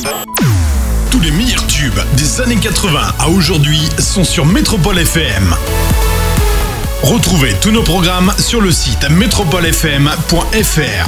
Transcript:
Tous les meilleurs tubes des années 80 à aujourd'hui sont sur Métropole FM. Retrouvez tous nos programmes sur le site metropolefm.fr.